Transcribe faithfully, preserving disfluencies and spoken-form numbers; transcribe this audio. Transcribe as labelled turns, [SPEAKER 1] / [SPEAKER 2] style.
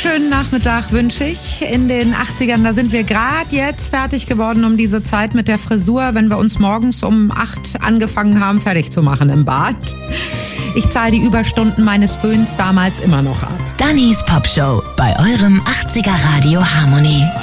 [SPEAKER 1] Schönen Nachmittag wünsche ich. In den achtzigern, da sind wir gerade jetzt fertig geworden um diese Zeit mit der Frisur, wenn wir uns morgens um acht angefangen haben, fertig zu machen im Bad. Ich zahle die Überstunden meines Föhns damals immer noch ab.
[SPEAKER 2] Dannys Popshow bei eurem achtziger Radio Harmony.